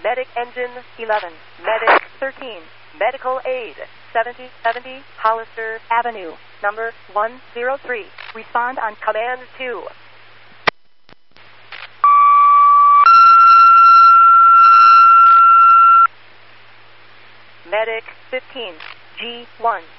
Medic Engine 11. Medic 13. Medical Aid 7070 Hollister Avenue, number 103. Respond on Command 2. Medic 15. G1.